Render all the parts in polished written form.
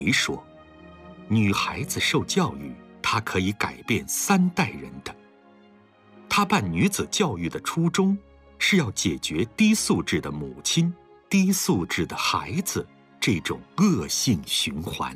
梅说，女孩子受教育，她可以改变3代人的。她办女子教育的初衷，是要解决低素质的母亲、低素质的孩子这种恶性循环。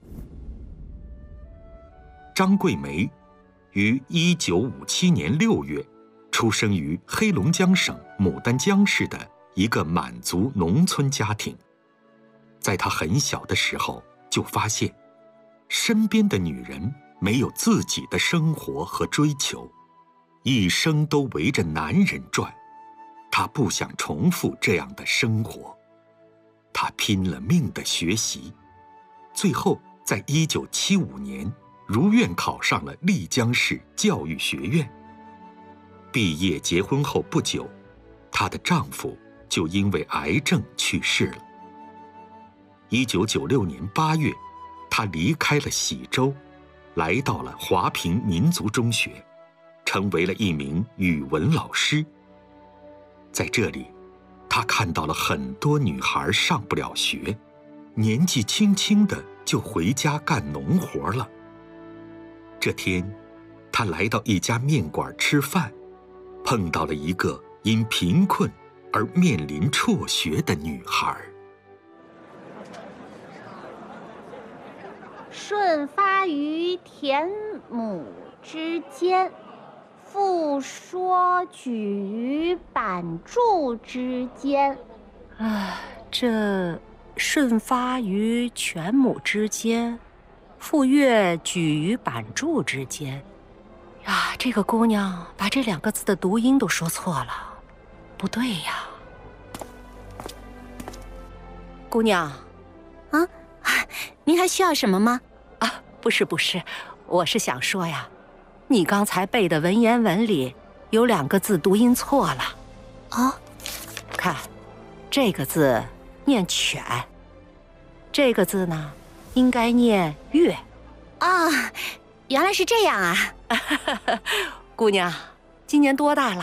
张桂梅于1957年6月出生于黑龙江省牡丹江市的一个满族农村家庭。在她很小的时候，就发现身边的女人没有自己的生活和追求，一生都围着男人转。她不想重复这样的生活，她拼了命的学习，最后在1975年如愿考上了丽江市教育学院。毕业结婚后不久，她的丈夫就因为癌症去世了。1996年8月，她离开了喜洲，来到了华坪民族中学，成为了一名语文老师。在这里，她看到了很多女孩上不了学，年纪轻轻的就回家干农活了。这天，她来到一家面馆吃饭，碰到了一个因贫困而面临辍学的女孩。 顺发于田亩之间，复说举于板柱之间。 这顺发于全亩之间，复月举于板柱之间。呀，这个姑娘把这2个字的读音都说错了，不对呀。姑娘， 您还需要什么吗？ 不是，我是想说呀，你刚才背的文言文里有2个字读音错了。看，这个字念犬，这个字呢应该念月。 原来是这样啊。 姑娘，今年多大了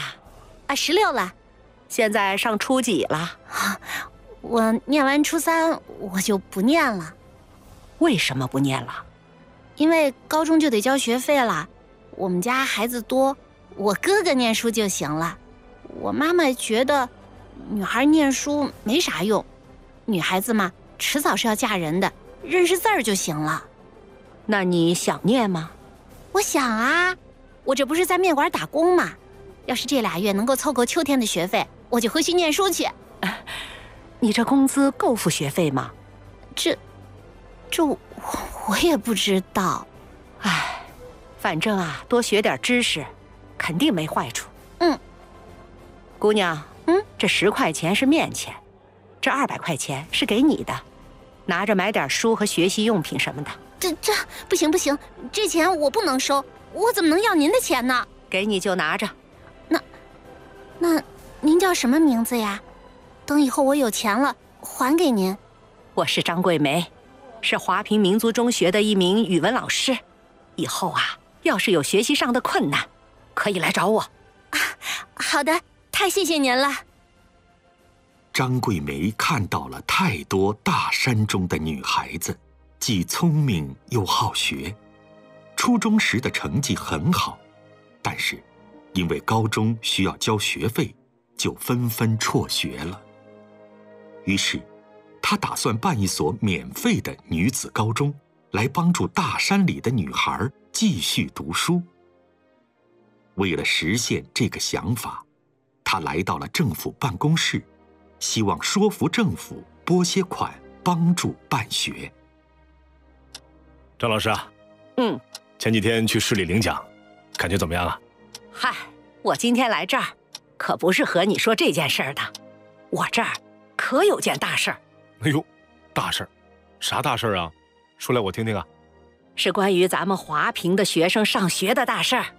？16了。 现在上初几了？ 我念完初3我就不念了。 为什么不念了？ 因为高中就得交学费了，我们家孩子多，我哥哥念书就行了。我妈妈觉得女孩念书没啥用，女孩子嘛，迟早是要嫁人的，认识字儿就行了。 那你想念吗？ 我想啊，我这不是在面馆打工吗？要是这2月能够凑够秋天的学费，我就回去念书去。 你这工资够付学费吗？ 这我也不知道。 反正啊，多学点知识，肯定没坏处。姑娘，这10块钱是面钱，这200块钱是给你的，拿着买点书和学习用品什么的。 这不行，这钱我不能收，我怎么能要您的钱呢？ 给你就拿着。 那您叫什么名字呀？等以后我有钱了还给您。 我是张桂梅，是华坪民族中学的一名语文老师。以后啊，要是有学习上的困难，可以来找我。 好的，太谢谢您了。 张桂梅看到了太多大山中的女孩子，既聪明又好学，初中时的成绩很好，但是因为高中需要交学费，就纷纷辍学了。于是她打算办一所免费的女子高中，来帮助大山里的女孩继续读书。为了实现这个想法，她来到了政府办公室，希望说服政府拨些款帮助办学。 张老师啊，前几天去市里领奖，感觉怎么样啊？ 我今天来这儿可不是和你说这件事儿的，我这儿可有件大事儿。 哎呦，大事儿？啥大事儿啊？说来我听听啊。 是关于咱们华坪的学生上学的大事儿。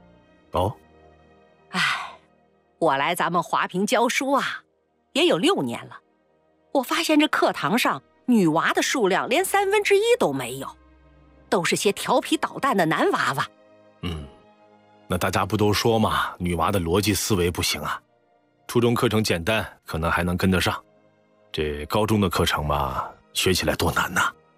我来咱们华坪教书啊，也有6年了。我发现这课堂上女娃的数量连1/3都没有，都是些调皮捣蛋的男娃娃。 那大家不都说嘛，女娃的逻辑思维不行啊。初中课程简单，可能还能跟得上，这高中的课程嘛，学起来多难呐。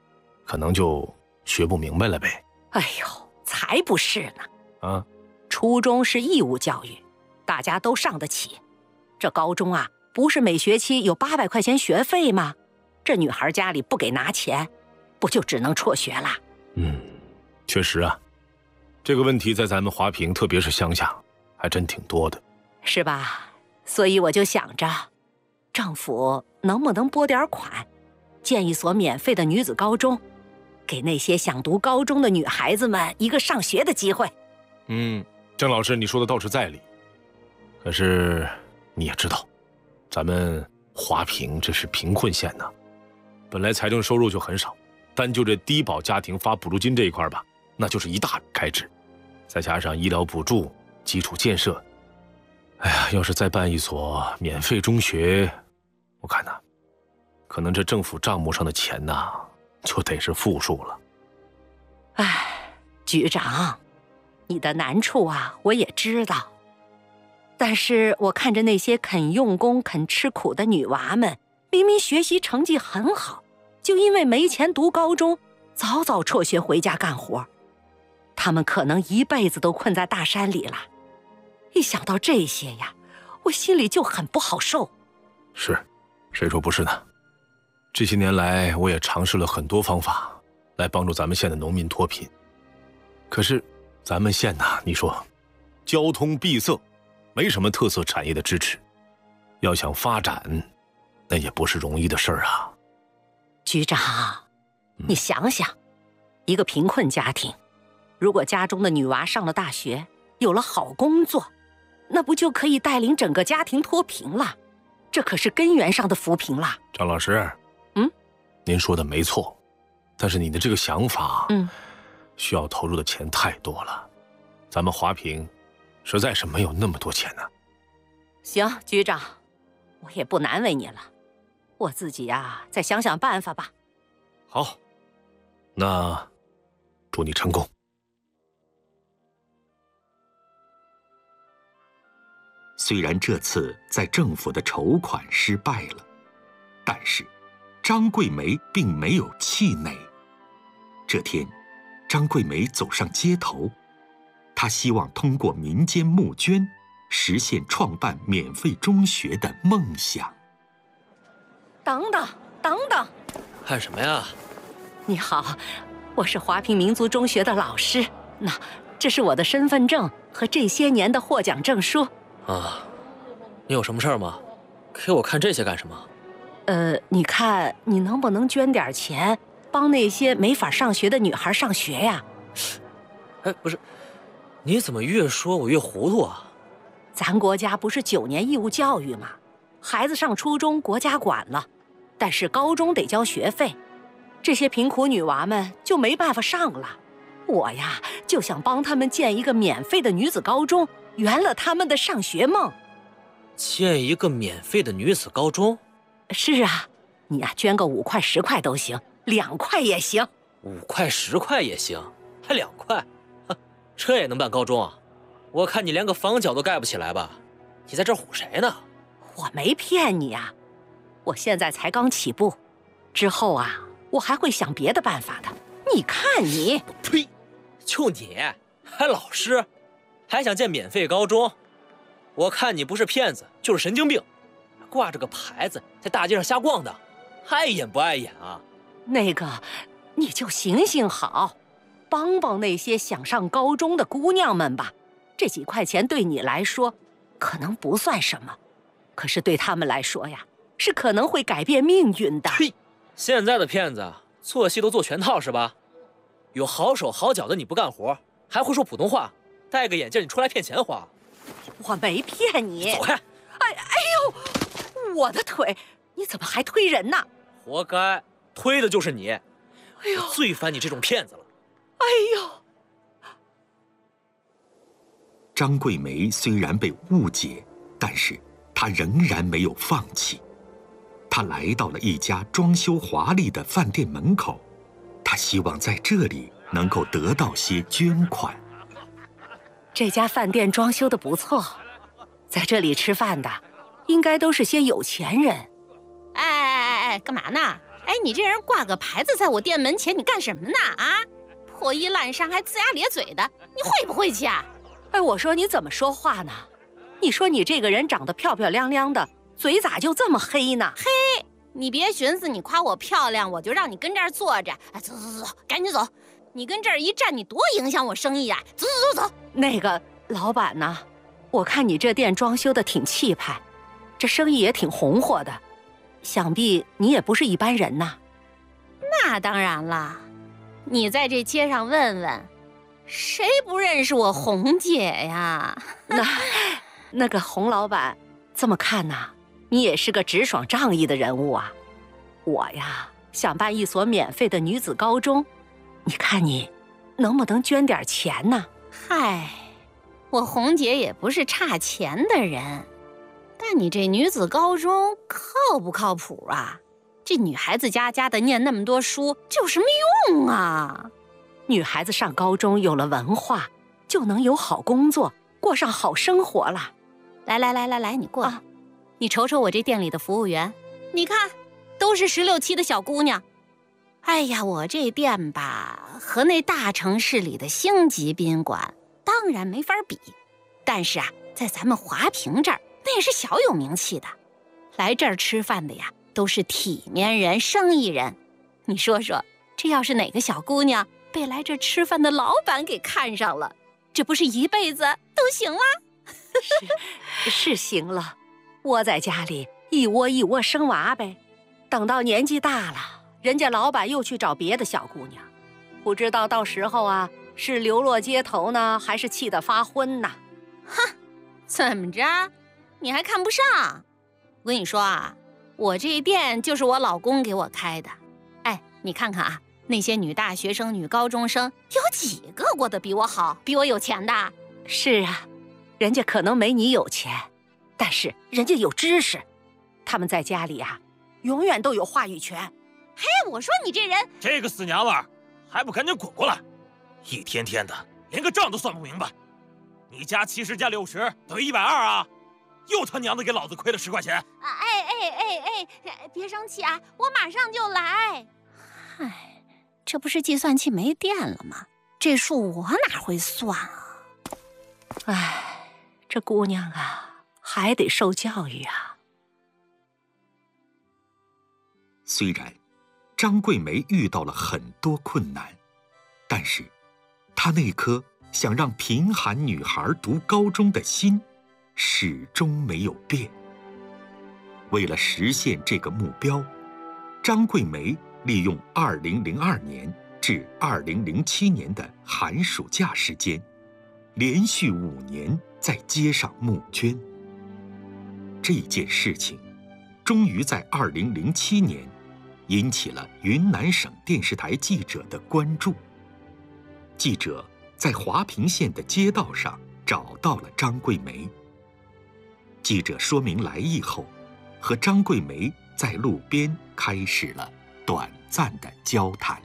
可能就学不明白了呗。 哎呦，才不是呢！ 啊， 初中是义务教育，大家都上得起。这高中啊，不是每学期有800块钱学费吗？这女孩家里不给拿钱，不就只能辍学了？ 确实啊，这个问题在咱们华坪，特别是乡下，还真挺多的， 是吧？所以我就想着，政府能不能拨点款，建一所免费的女子高中，给那些想读高中的女孩子们一个上学的机会。 郑老师，你说的倒是在理。可是你也知道，咱们华坪这是贫困县呐，本来财政收入就很少，单就这低保家庭发补助金这一块吧，那就是一大开支，再加上医疗补助、基础建设，哎呀，要是再办一所免费中学，我看呐，可能这政府账目上的钱呐，就得是负数了。 哎，局长，你的难处啊，我也知道。但是我看着那些肯用功、肯吃苦的女娃们，明明学习成绩很好，就因为没钱读高中，早早辍学回家干活。她们可能一辈子都困在大山里了。一想到这些呀，我心里就很不好受。 是，谁说不是呢？这些年来，我也尝试了很多方法来帮助咱们县的农民脱贫。可是，咱们县呐，你说，交通闭塞，没什么特色产业的支持，要想发展，那也不是容易的事儿啊。 局长，你想想，一个贫困家庭，如果家中的女娃上了大学，有了好工作，那不就可以带领整个家庭脱贫了？这可是根源上的扶贫了。 张老师，您说的没错，但是你的这个想法，需要投入的钱太多了，咱们华坪实在是没有那么多钱呢。 行，局长，我也不难为你了，我自己呀，再想想办法吧。 好，那祝你成功。 虽然这次在政府的筹款失败了，但是张桂梅并没有气馁。这天，张桂梅走上街头，她希望通过民间募捐，实现创办免费中学的梦想。 等等，等等！ 看什么呀？ 你好，我是华坪民族中学的老师。那这是我的身份证和这些年的获奖证书。 啊，你有什么事儿吗？给我看这些干什么？ 你看你能不能捐点钱，帮那些没法上学的女孩上学呀？ 哎，不是，你怎么越说我越糊涂啊？ 咱国家不是9年义务教育吗？孩子上初中国家管了，但是高中得交学费，这些贫苦女娃们就没办法上了。我呀，就想帮他们建一个免费的女子高中，圆了他们的上学梦。 建一个免费的女子高中？ 是啊，你呀，捐个5块10块都行，2块也行。 5块10块也行，还2块？这也能办高中啊？我看你连个房角都盖不起来吧？你在这唬谁呢？ 我没骗你啊，我现在才刚起步，之后啊，我还会想别的办法的。你看你， 呸！就你还老师，还想建免费高中？我看你不是骗子就是神经病，挂着个牌子在大街上瞎逛的，碍眼不碍眼啊？ 那个，你就行行好，帮帮那些想上高中的姑娘们吧。这几块钱对你来说可能不算什么，可是对他们来说呀，是可能会改变命运的。 呸！现在的骗子做戏都做全套是吧？有好手好脚的你不干活，还会说普通话，戴个眼镜你出来骗钱花？ 我没骗你。 走开！ 哎呦，我的腿！你怎么还推人呢？ 活该，推的就是你。 哎呦， 我最烦你这种骗子了。 哎呦！ 张桂梅虽然被误解，但是她仍然没有放弃。她来到了一家装修华丽的饭店门口，她希望在这里能够得到些捐款。 这家饭店装修的不错，在这里吃饭的应该都是些有钱人。 哎，干嘛呢？ 哎，你这人挂个牌子在我店门前，你干什么呢？啊，破衣烂衫还龇牙咧嘴的，你晦不晦气啊？ 哎，我说你怎么说话呢？你说你这个人长得漂漂亮亮的，嘴咋就这么黑呢？ 嘿，你别寻思你夸我漂亮，我就让你跟这儿坐着。哎，走，赶紧走！你跟这儿一站，你多影响我生意啊！走。 那个老板呢？我看你这店装修的挺气派，这生意也挺红火的，想必你也不是一般人呐。 那当然了，你在这街上问问，谁不认识我红姐呀？ 那个洪老板，这么看呐，你也是个直爽仗义的人物啊。我呀，想办一所免费的女子高中，你看你能不能捐点钱呢？ 嗨，我红姐也不是差钱的人，但你这女子高中靠不靠谱啊？这女孩子家的念那么多书，这有什么用啊？ 女孩子上高中有了文化，就能有好工作，过上好生活了。 来，你过来，你瞅瞅我这店里的服务员，你看，都是16、17的小姑娘。哎呀，我这店吧，和那大城市里的星级宾馆当然没法比，但是啊，在咱们华平这儿，那也是小有名气的。来这儿吃饭的呀，都是体面人、生意人。你说说，这要是哪个小姑娘被来这吃饭的老板给看上了，这不是一辈子都行了？ 是行了，窝在家里一窝一窝生娃呗。等到年纪大了，人家老板又去找别的小姑娘，不知道到时候啊，是流落街头呢，还是气得发昏呢？ 哼，怎么着？你还看不上？我跟你说啊，我这店就是我老公给我开的。哎，你看看啊，那些女大学生、女高中生，有几个过得比我好、比我有钱的？ 是啊，人家可能没你有钱，但是人家有知识，他们在家里啊，永远都有话语权。 嘿，我说你这人， 这个死娘们儿，还不赶紧滚过来！一天天的，连个账都算不明白。你加70加60等于120啊！又他娘的给老子亏了10块钱！ 别生气啊，我马上就来。嗨，这不是计算器没电了吗？这数我哪会算啊？ 哎，这姑娘啊，还得受教育啊。 虽然张桂梅遇到了很多困难，但是她那颗想让贫寒女孩读高中的心始终没有变。为了实现这个目标，张桂梅利用2002年至2007年的寒暑假时间，连续5年在街上募捐。这件事情终于在2007年引起了云南省电视台记者的关注。记者在华平县的街道上找到了张桂梅。记者说明来意后，和张桂梅在路边开始了短暂的交谈。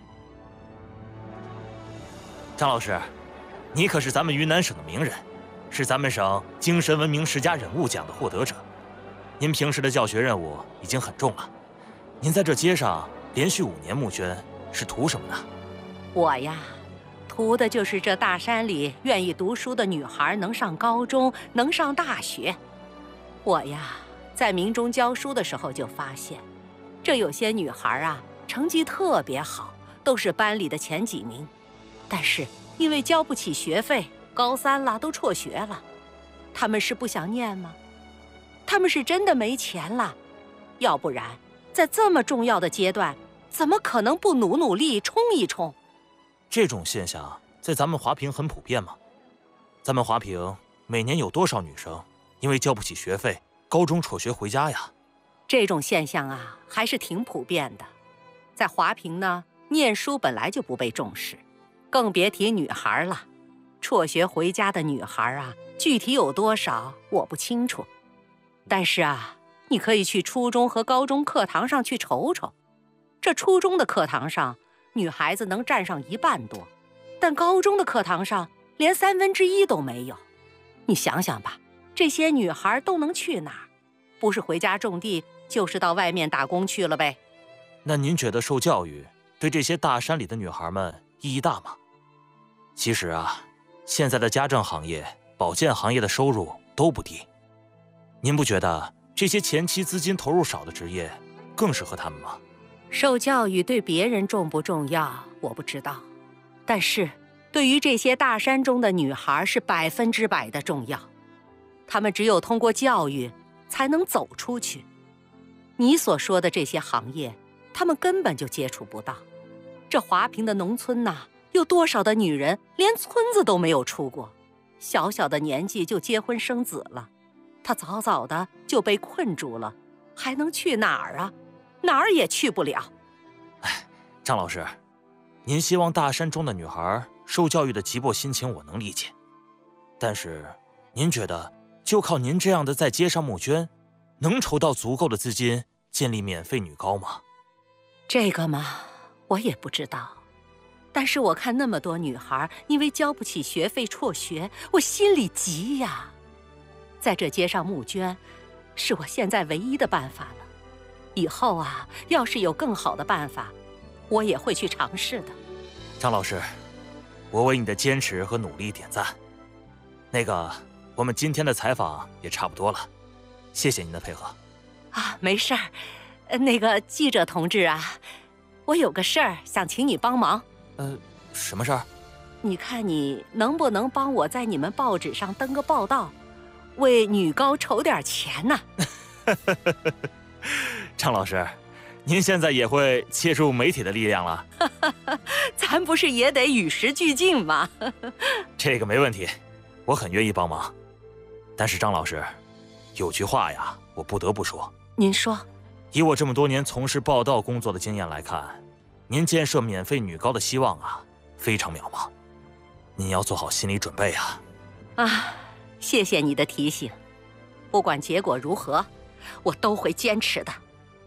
张老师，你可是咱们云南省的名人，是咱们省精神文明十佳人物奖的获得者。您平时的教学任务已经很重了，您在这街上连续5年募捐，是图什么呢？ 我呀，图的就是这大山里愿意读书的女孩能上高中，能上大学。我呀，在明中教书的时候就发现，这有些女孩啊，成绩特别好，都是班里的前几名，但是因为交不起学费，高3了都辍学了。她们是不想念吗？她们是真的没钱了，要不然在这么重要的阶段，怎么可能不努力冲一冲？ 这种现象在咱们华平很普遍吗？咱们华平每年有多少女生因为交不起学费，高中辍学回家呀？ 这种现象啊，还是挺普遍的。在华平呢，念书本来就不被重视，更别提女孩了。辍学回家的女孩啊，具体有多少我不清楚。但是啊，你可以去初中和高中课堂上去瞅瞅。这初中的课堂上，女孩子能占上1半多，但高中的课堂上连1/3都没有。你想想吧，这些女孩都能去哪儿？不是回家种地，就是到外面打工去了呗。 那您觉得受教育对这些大山里的女孩们意义大吗？其实啊，现在的家政行业、保健行业的收入都不低。您不觉得这些前期资金投入少的职业更适合他们吗？ 受教育对别人重不重要，我不知道，但是对于这些大山中的女孩是100%的重要。她们只有通过教育才能走出去。你所说的这些行业，她们根本就接触不到。这华平的农村呐，有多少的女人连村子都没有出过，小小的年纪就结婚生子了，她早早的就被困住了，还能去哪儿啊？哪儿也去不了。 张老师，您希望大山中的女孩受教育的急迫心情我能理解，但是您觉得就靠您这样的在街上募捐，能筹到足够的资金建立免费女高吗？ 这个嘛，我也不知道。但是我看那么多女孩因为交不起学费辍学，我心里急呀。在这街上募捐，是我现在唯一的办法了。以后啊，要是有更好的办法，我也会去尝试的。 张老师，我为你的坚持和努力点赞。那个，我们今天的采访也差不多了，谢谢您的配合。 啊，没事儿。那个记者同志啊，我有个事儿想请你帮忙。 什么事儿？ 你看你能不能帮我在你们报纸上登个报道，为女高筹点钱呢？ 张老师，您现在也会借助媒体的力量了？ 咱不是也得与时俱进吗？ 这个没问题，我很愿意帮忙。但是张老师，有句话呀，我不得不说。 您说。 以我这么多年从事报道工作的经验来看，您建设免费女高的希望啊，非常渺茫。您要做好心理准备啊！ 啊，谢谢你的提醒。不管结果如何，我都会坚持的。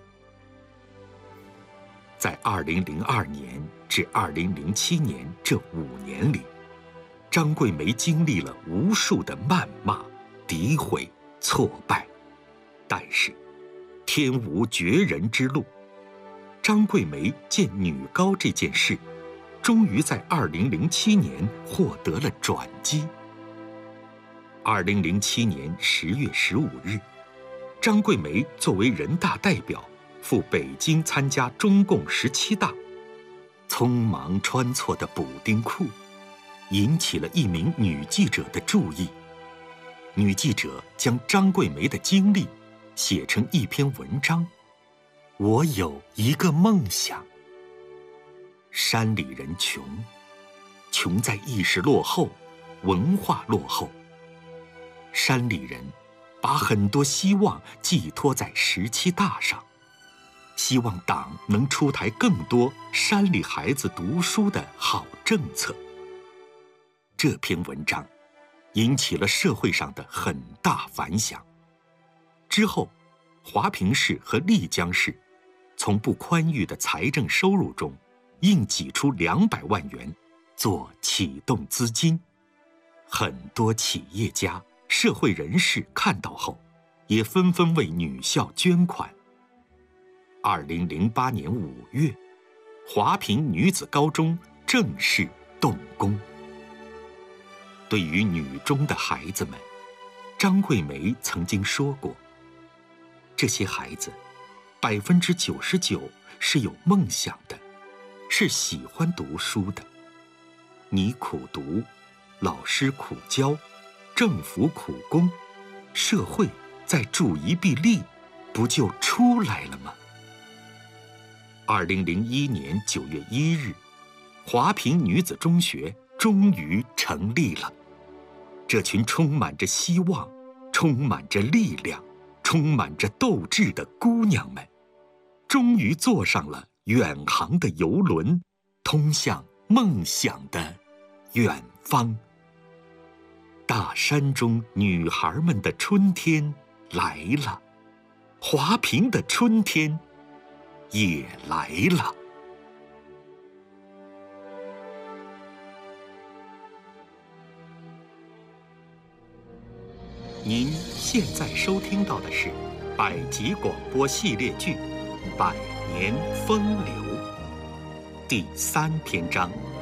在2002年至2007年这5年里，张桂梅经历了无数的谩骂、诋毁、挫败，但是天无绝人之路。张桂梅建女高这件事，终于在2007年获得了转机。2007年10月15日，张桂梅作为人大代表赴北京参加中共17大，匆忙穿错的补丁裤，引起了一名女记者的注意。女记者将张桂梅的经历写成一篇文章。我有一个梦想。山里人穷，穷在意识落后，文化落后。山里人把很多希望寄托在17大上，希望党能出台更多山里孩子读书的好政策。这篇文章引起了社会上的很大反响。之后，华平市和丽江市从不宽裕的财政收入中硬挤出200万元做启动资金。很多企业家、社会人士看到后，也纷纷为女校捐款。2008年5月，华平女子高中正式动工。对于女中的孩子们，张桂梅曾经说过，这些孩子99%是有梦想的，是喜欢读书的。你苦读，老师苦教，政府苦工，社会再助一臂力，不就出来了吗？2001年9月1日，华平女子中学终于成立了。这群充满着希望、充满着力量、充满着斗志的姑娘们，终于坐上了远航的游轮，通向梦想的远方。大山中女孩们的春天来了，华平的春天也来了。您现在收听到的是百集广播系列剧《百年风流》第3篇章。